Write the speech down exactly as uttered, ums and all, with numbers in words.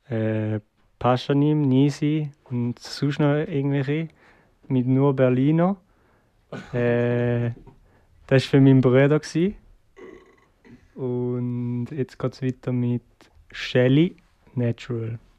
äh, Paschanim, Nisi und sonst noch irgendwelche mit nur Berliner. Äh, das war für meinen Bruder. Gewesen. Und jetzt geht es weiter mit Shelly Natural.